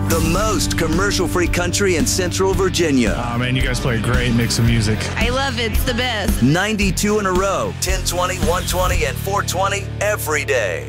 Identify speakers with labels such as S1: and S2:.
S1: the most commercial-free country in Central Virginia.
S2: Oh, man, you guys play a great mix of music.
S3: I love it. It's the best.
S1: 92 in a row, 1020, 120, and 420 every day.